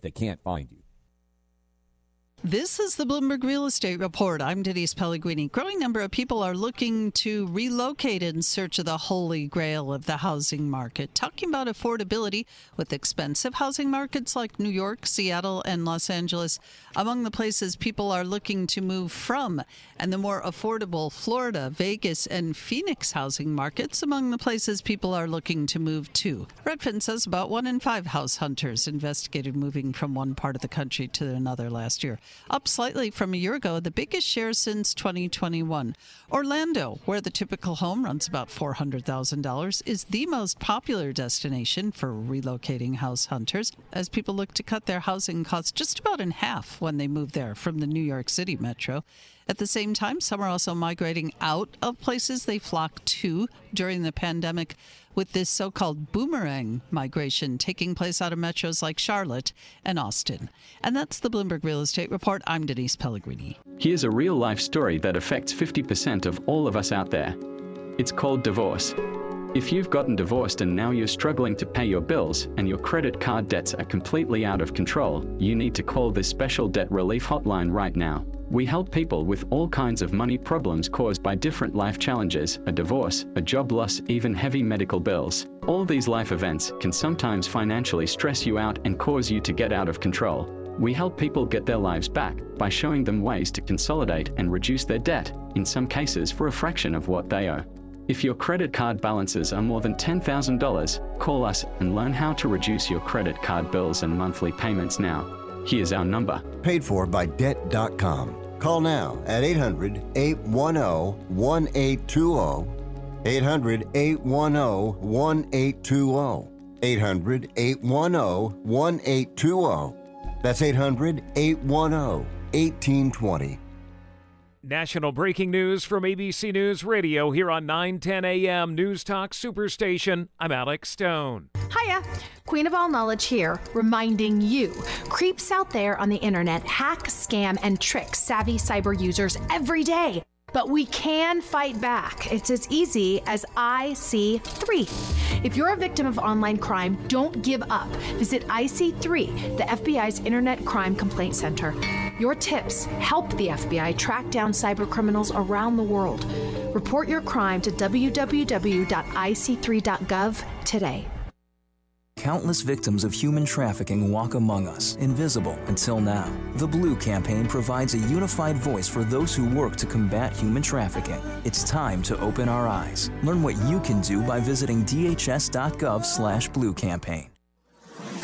if they can't find you. This is the Bloomberg Real Estate Report. I'm Denise Pellegrini. Growing number of people are looking to relocate in search of the holy grail of the housing market. Talking about affordability with expensive housing markets like New York, Seattle, and Los Angeles among the places people are looking to move from, and the more affordable Florida, Vegas, and Phoenix housing markets among the places people are looking to move to. Redfin says about 1 in 5 house hunters investigated moving from one part of the country to another last year, up slightly from a year ago, the biggest share since 2021. Orlando, where the typical home runs about $400,000, is the most popular destination for relocating house hunters, as people look to cut their housing costs just about in half when they move there from the New York City metro. At the same time, some are also migrating out of places they flocked to during the pandemic, with this so-called boomerang migration taking place out of metros like Charlotte and Austin. And that's the Bloomberg Real Estate Report. I'm Denise Pellegrini. Here's a real-life story that affects 50% of all of us out there. It's called divorce. If you've gotten divorced and now you're struggling to pay your bills and your credit card debts are completely out of control, you need to call this special debt relief hotline right now. We help people with all kinds of money problems caused by different life challenges, a divorce, a job loss, even heavy medical bills. All these life events can sometimes financially stress you out and cause you to get out of control. We help people get their lives back by showing them ways to consolidate and reduce their debt, in some cases for a fraction of what they owe. If your credit card balances are more than $10,000, call us and learn how to reduce your credit card bills and monthly payments now. Here's our number. Paid for by Debt.com. Call now at 800-810-1820. 800-810-1820. 800-810-1820. That's 800-810-1820. National breaking news from ABC News Radio here on 910 AM News Talk Superstation. I'm Alex Stone. Hiya, Queen of All Knowledge here, reminding you, creeps out there on the internet hack, scam, and trick savvy cyber users every day. But we can fight back. It's as easy as IC3. If you're a victim of online crime, don't give up. Visit IC3, the FBI's Internet Crime Complaint Center. Your tips help the FBI track down cyber criminals around the world. Report your crime to www.ic3.gov today. Countless victims of human trafficking walk among us, invisible until now. The Blue Campaign provides a unified voice for those who work to combat human trafficking. It's time to open our eyes. Learn what you can do by visiting dhs.gov/Blue Campaign.